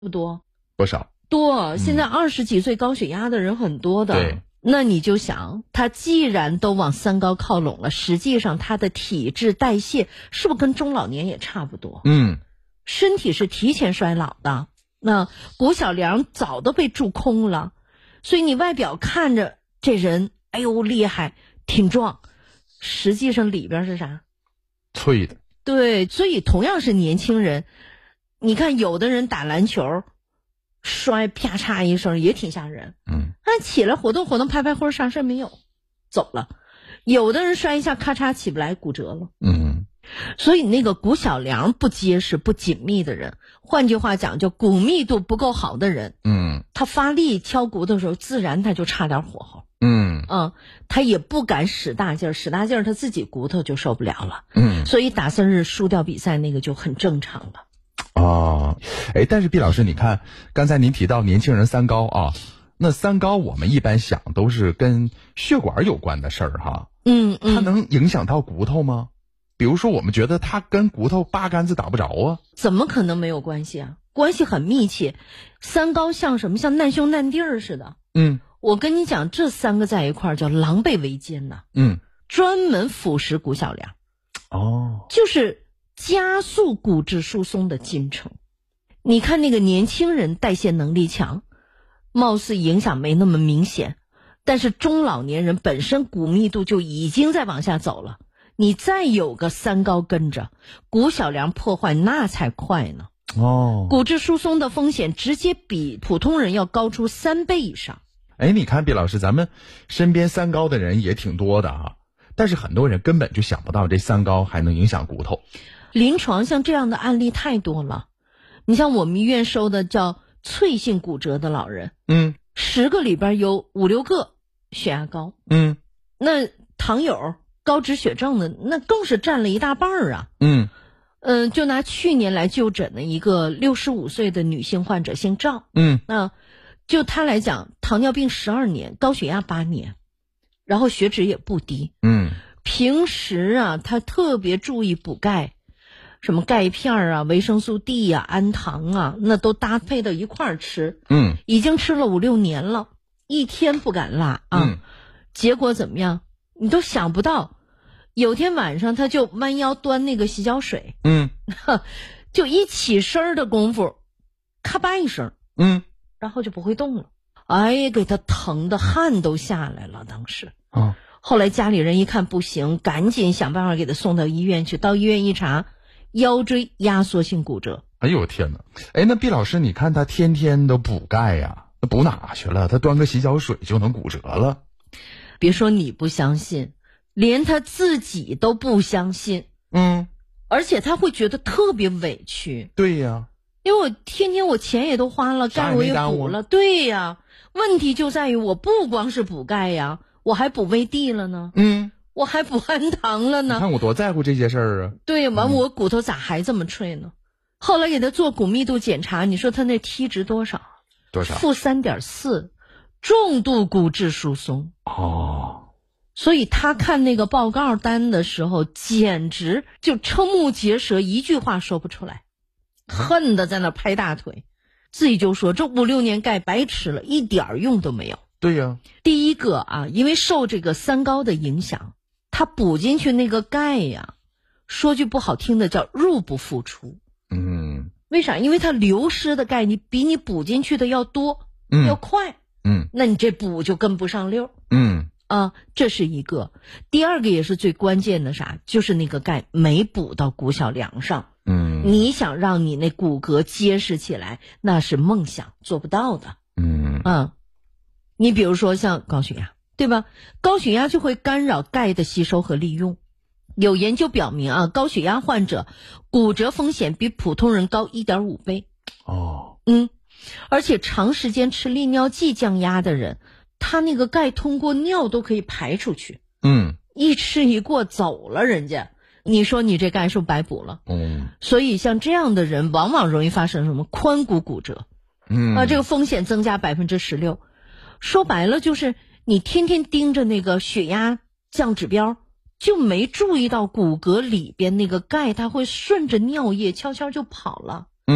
不多？ 多少？ 多，现在20几岁高血压的人很多的。 对。 那你就想，他既然都往三高靠拢了，实际上他的体质代谢是不是跟中老年也差不多？身体是提前衰老的，那骨小梁早都被蛀空了，所以你外表看着这人，哎呦厉害，挺壮，实际上里边是啥？ 脆的。 对，所以同样是年轻人，你看有的人打篮球摔啪嚓一声也挺吓人，他起来活动活动拍拍灰，啥事没有，走了。有的人摔一下咔嚓起不来，骨折了。所以那个骨小梁不结实不紧密的人，换句话讲，就骨密度不够好的人，他发力敲骨的时候自然他就差点火候。他也不敢使大劲儿，使大劲儿他自己骨头就受不了了。所以打3日输掉比赛那个就很正常了。 但是毕老师，你看刚才您提到年轻人三高啊，那三高我们一般想都是跟血管有关的事儿哈。它能影响到骨头吗？比如说我们觉得它跟骨头八竿子打不着啊。 怎么可能没有关系啊？关系很密切。三高像什么？像难兄难弟儿似的。我跟你讲，这3个在一块儿叫狼狈为奸呐。专门腐蚀骨小梁。就是加速骨质疏松的进程。你看那个年轻人代谢能力强，貌似影响没那么明显，但是中老年人本身骨密度就已经在往下走了，你再有个三高跟着，骨小梁破坏那才快呢。骨质疏松的风险直接比普通人要高出3倍以上。 你看毕老师，咱们身边三高的人也挺多的啊，但是很多人根本就想不到这三高还能影响骨头。 临床像这样的案例太多了。你像我们医院收的叫脆性骨折的老人，10个里边有5、6个血压高。那糖友高脂血症的那更是占了一大半啊。就拿去年来就诊的一个65岁的女性患者姓赵，就她来讲，糖尿病12年，高血压8年，然后血脂也不低。平时啊，她特别注意补钙，什么钙片啊、维生素 D 啊、氨糖啊，那都搭配到一块儿吃。已经吃了5、6年了，一天不敢落啊。结果怎么样？你都想不到，有天晚上他就弯腰端那个洗脚水，就一起身的功夫，咔吧一声，然后就不会动了。哎呀，给他疼的汗都下来了，当时。后来家里人一看不行，赶紧想办法给他送到医院去。到医院一查，腰椎压缩性骨折。 哎呦天哪！那毕老师，你看他天天都补钙呀，那补哪去了？他端个洗脚水就能骨折了？ 别说你不相信，连他自己都不相信。而且他会觉得特别委屈。 对呀， 因为我天天我钱也都花了，钙我也补了。对呀，问题就在于我不光是补钙呀，我还补胃 D 了呢。我还补氨糖了呢。 你看我多在乎这些事儿啊。 对，完我骨头咋还这么脆呢？后来给他做骨密度检查，你说他那 T 值多少？ 多少 ？-3.4，重度骨质疏松。所以他看那个报告单的时候，简直就瞠目结舌，一句话说不出来，恨得在那拍大腿，自己就说这5、6年钙白吃了，一点用都没有。 对呀， 第一个啊，因为受这个三高的影响，他补进去那个钙呀，说句不好听的叫入不敷出。为啥？因为它流失的钙比你补进去的要多，要快。那你这补就跟不上溜。这是一个。第二个也是最关键的啥？就是那个钙没补到骨小梁上。你想让你那骨骼结实起来，那是梦想，做不到的。你比如说像高血压，对吧？高血压就会干扰钙的吸收和利用。有研究表明啊，高血压患者骨折风险比普通人高 1.5 倍。而且长时间吃利尿剂降压的人，他那个钙通过尿都可以排出去。一吃一过走了人家，你说你这钙是不是白补了？所以像这样的人往往容易发生什么髋骨骨折。这个风险增加16%。说白了就是你天天盯着那个血压降指标，就没注意到骨骼里边那个钙它会顺着尿液悄悄就跑了。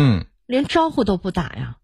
连招呼都不打呀。